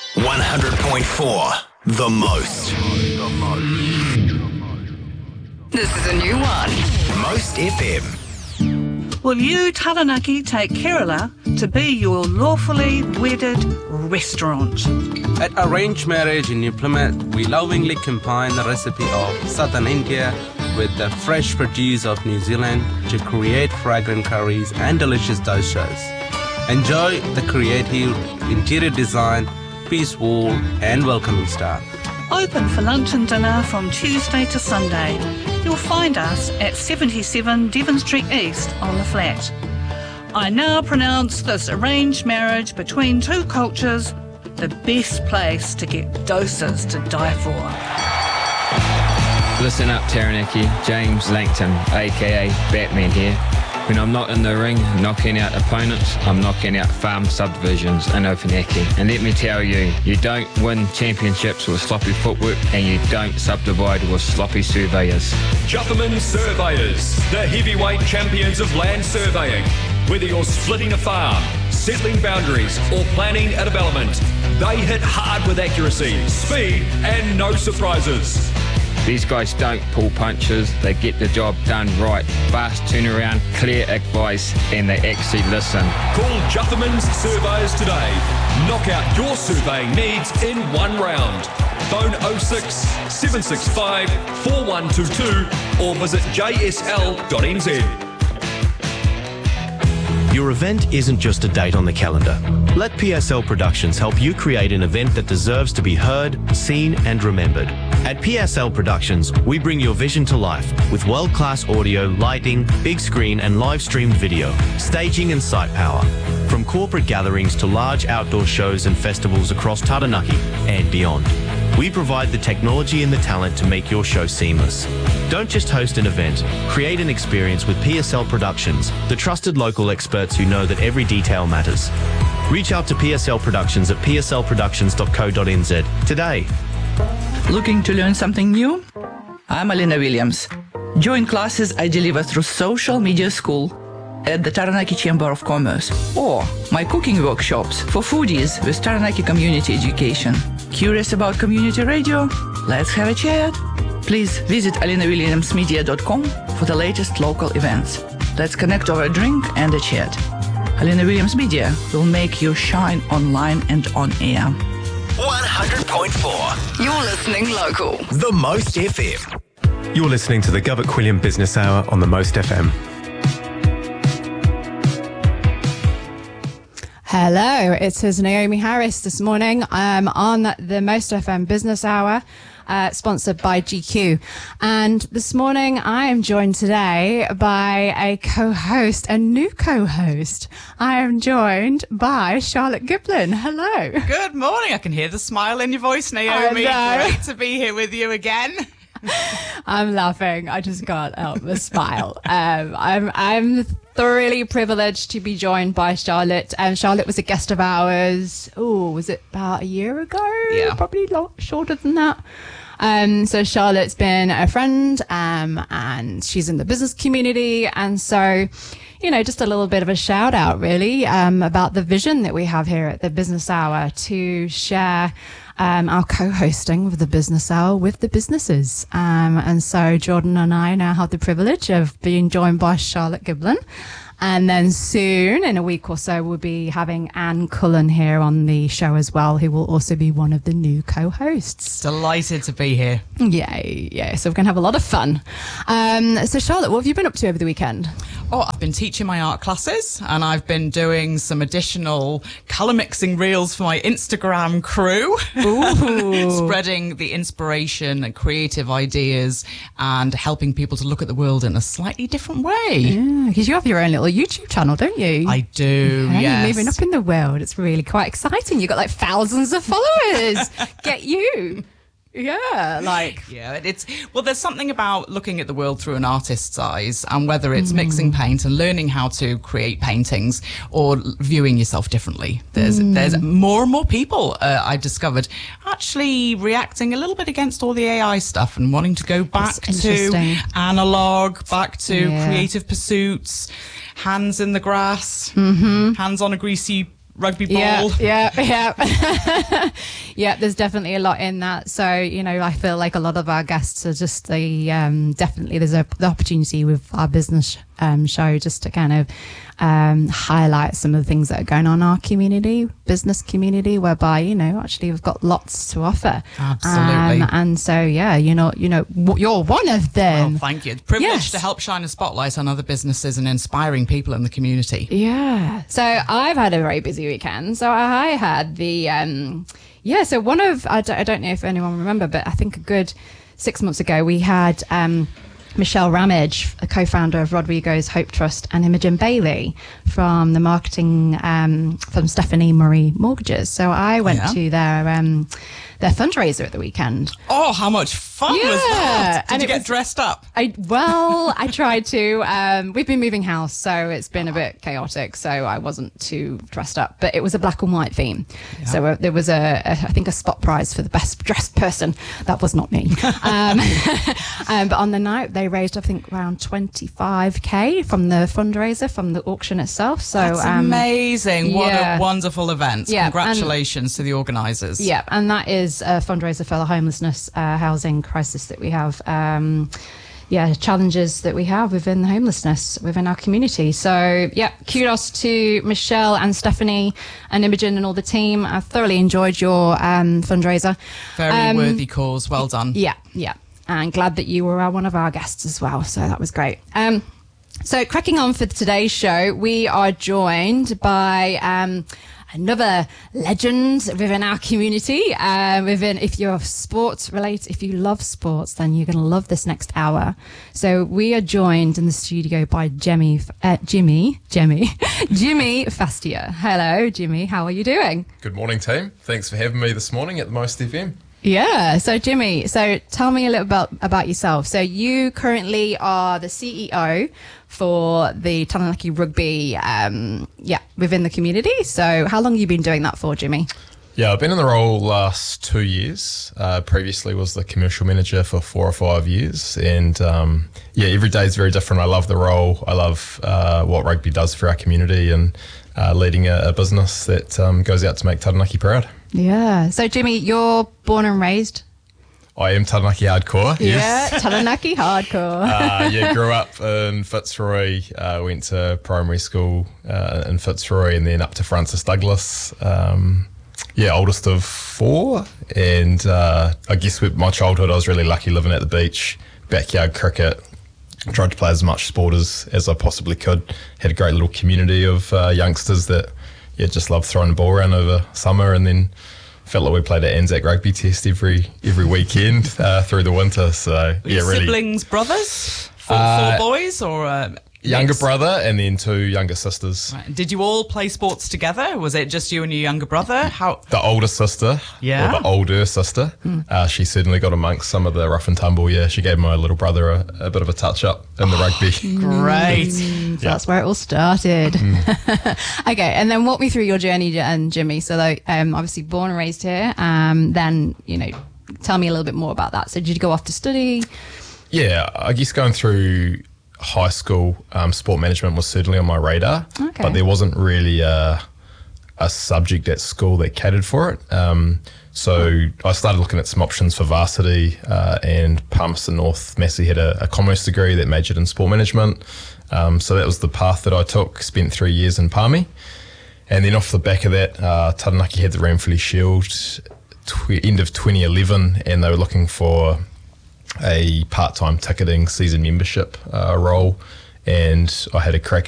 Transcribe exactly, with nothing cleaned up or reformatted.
one hundred point four, the most. This is a new one. Most F M. Will you, Taranaki, take Kerala to be your lawfully wedded restaurant? At Arranged Marriage in New Plymouth, we lovingly combine the recipe of southern India with the fresh produce of New Zealand to create fragrant curries and delicious doshas. Enjoy the creative interior design, peace wall and welcoming staff. Open for lunch and dinner from Tuesday to Sunday. You'll find us at seventy-seven Devon Street East on the flat. I now pronounce this arranged marriage between two cultures the best place to get doses to die for. Listen up, Taranaki. James Langton, aka Batman here. When I'm not in the ring knocking out opponents, I'm knocking out farm subdivisions in Ofanaki. And let me tell you, you don't win championships with sloppy footwork and you don't subdivide with sloppy surveyors. Jutherman Surveyors, the heavyweight champions of land surveying. Whether you're splitting a farm, settling boundaries or planning a development, they hit hard with accuracy, speed and no surprises. These guys don't pull punches, they get the job done right. Fast turnaround, clear advice, and they actually listen. Call Jutherman's Surveyors today. Knock out your surveying needs in one round. Phone oh six, seven six five, four one two two or visit j s l dot n z. Your event isn't just a date on the calendar. Let P S L Productions help you create an event that deserves to be heard, seen and remembered. At P S L Productions, we bring your vision to life with world-class audio, lighting, big screen and live-streamed video, staging and site power. From corporate gatherings to large outdoor shows and festivals across Taranaki and beyond. We provide the technology and the talent to make your show seamless. Don't just host an event, create an experience with P S L Productions, the trusted local experts who know that every detail matters. Reach out to P S L Productions at p s l productions dot co dot n z today. Looking to learn something new? I'm Alina Williams. Join classes I deliver through Social Media School at the Taranaki Chamber of Commerce, or my cooking workshops for foodies with Taranaki Community Education. Curious about community radio? Let's have a chat. Please visit alina williams media dot com for the latest local events. Let's connect over a drink and a chat. Alina Williams Media will make you shine online and on air. one hundred point four. You're listening local. The Most F M. You're listening to the Govert Quilliam Business Hour on the Most F M. Hello, it is Naomi Harris this morning um, on the Most F M Business Hour, uh, sponsored by G Q. And this morning I am joined today by a co-host, a new co-host. I am joined by Charlotte Giblin. Hello. Good morning. I can hear the smile in your voice, Naomi. Great to be here with you again. I'm laughing. I just can't help but smile. Um, I'm I'm thoroughly privileged to be joined by Charlotte. Um, Charlotte was a guest of ours. Oh, was it about a year ago? Yeah, probably a lot shorter than that. Um, so Charlotte's been a friend, um, and she's in the business community, and so, you know, just a little bit of a shout out, really, um, about the vision that we have here at the Business Hour to share Um, our co-hosting of the Business Hour with the businesses. Um, and so Jordan and I now have the privilege of being joined by Charlotte Giblin. And then soon, in a week or so, we'll be having Anne Cullen here on the show as well, who will also be one of the new co-hosts. Delighted to be here. Yay, yeah. So we're going to have a lot of fun. Um, so Charlotte, what have you been up to over the weekend? Oh, I've been teaching my art classes and I've been doing some additional colour mixing reels for my Instagram crew. Ooh. Spreading the inspiration and creative ideas and helping people to look at the world in a slightly different way. Yeah, because you have your own little YouTube channel, don't you? I do, hey, yes. Moving up in the world. It's really quite exciting. You've got like thousands of followers. Get you. Yeah, like... Yeah, it's... Well, there's something about looking at the world through an artist's eyes, and whether it's mm. mixing paint and learning how to create paintings or viewing yourself differentally. There's mm. there's more and more people, uh, I've discovered, actually reacting a little bit against all the A I stuff and wanting to go back to analog, back to yeah. creative pursuits, hands in the grass, mm-hmm. hands on a greasy rugby ball. Yeah, yeah, yeah. Yeah, there's definitely a lot in that. So, you know, I feel like a lot of our guests are just the, um, definitely there's a, the opportunity with our business um, show just to kind of um, highlight some of the things that are going on in our community, business community, whereby, you know, actually we've got lots to offer. Absolutely. Um, and so, yeah, you know, you know, w- you're one of them. Well, thank you. It's a privilege Yes. to help shine a spotlight on other businesses and inspiring people in the community. Yeah. So I've had a very busy weekend. So I had the, um, yeah, so one of, I don't, I don't know if anyone remember, but I think a good six months ago we had um, Michelle Ramage, a co-founder of Rodrigo's Hope Trust, and Imogen Bailey from the marketing, um, from Stephanie Murray Mortgages. So I went Yeah. to their um, their fundraiser at the weekend. Oh, how much fun was that? Did and you it get was- dressed up? I well, I tried to. Um, we've been moving house, so it's been a bit chaotic. So I wasn't too dressed up, but it was a black and white theme. So uh, there was a, a, I think, a spot prize for the best dressed person. That was not me. um, um, but on the night, they raised, I think, around twenty-five k from the fundraiser, from the auction itself. So That's um, amazing. What yeah. a wonderful event. Yeah, and- Congratulations to the organisers. Yeah, and that is a fundraiser for the homelessness uh, housing crisis that we have. Um, yeah, challenges that we have within the homelessness within our community. So, yeah, kudos to Michelle and Stephanie and Imogen and all the team. I thoroughly enjoyed your um, fundraiser. Very Um, worthy cause. Well done. Yeah, yeah. And glad that you were uh, one of our guests as well. So that was great. Um, so cracking on for today's show, we are joined by um, another legend within our community. Uh, within, if you're sports related, if you love sports, then you're going to love this next hour. So we are joined in the studio by Jimmy, uh, Jimmy, Jimmy, Jimmy Fastia. Hello, Jimmy. How are you doing? Good morning, team. Thanks for having me this morning at the Most F M. Yeah. So, Jimmy, so tell me a little about about yourself. So, you currently are the C E O for the Taranaki Rugby, um, yeah, within the community. So, how long have you been doing that for, Jimmy? Yeah, I've been in the role last two years. Uh, previously was the commercial manager for four or five years. And, um, yeah, every day is very different. I love the role. I love uh, what rugby does for our community and uh, leading a, a business that um, goes out to make Taranaki proud. Yeah. So, Jimmy, you're born and raised? I am Taranaki hardcore, yes. Yeah, Taranaki hardcore. uh, yeah, grew up in Fitzroy, uh, went to primary school uh, in Fitzroy and then up to Francis Douglas. Um, yeah, oldest of four. And uh, I guess with my childhood, I was really lucky living at the beach, backyard cricket. Tried to play as much sport as, as I possibly could. Had a great little community of uh, youngsters that yeah, just loved throwing the ball around over summer, and then felt like we played at Anzac Rugby Test every every weekend uh, through the winter. So Were yeah, your really siblings brothers? Four, Uh, four boys or uh, younger mix? brother and then two younger sisters. Right. Did you all play sports together? Was it just you and your younger brother? How? The older sister, Yeah. or the older sister, Mm. uh, she certainly got amongst some of the rough and tumble. Yeah, she gave my little brother a, a bit of a touch up in the rugby. Great. Mm, so that's where it all started. Okay, and then walk me through your journey, and Jimmy. So, like, um, obviously born and raised here. Um, then, you know, tell me a little bit more about that. So, did you go off to study? Yeah, I guess going through high school, um, sport management was certainly on my radar, Okay. but there wasn't really a, a subject at school that catered for it. Um, so I started looking at some options for varsity, uh, and Palmerston North Massey had a, a commerce degree that majored in sport management. Um, so that was the path that I took, spent three years in Palmy. And then off the back of that, uh, Taranaki had the Ranfurly Shield tw- end of twenty eleven, and they were looking for a part-time ticketing season membership uh, role, and I had a crack